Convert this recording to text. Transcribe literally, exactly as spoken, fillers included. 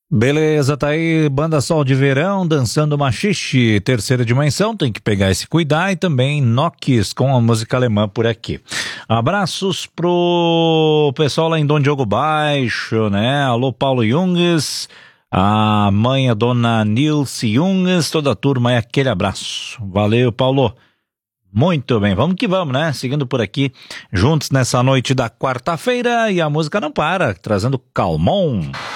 Beleza, tá aí, Banda Sol de Verão, Dançando Machixe, Terceira Dimensão, tem que pegar e se cuidar, e também Nokis com a música alemã por aqui. Abraços pro pessoal lá em Dom Diogo Baixo, né? Alô, Paulo Junges, a mãe, a dona Nilce Junges, toda a turma aí, aquele abraço. Valeu, Paulo. Muito bem, vamos que vamos, né? Seguindo por aqui, juntos nessa noite da quarta-feira, e a música não para, trazendo Calmon.